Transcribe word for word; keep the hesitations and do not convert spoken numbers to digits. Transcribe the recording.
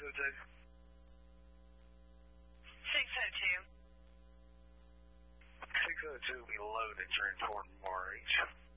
oh two? six oh two. six oh two will be loaded, transport from R H.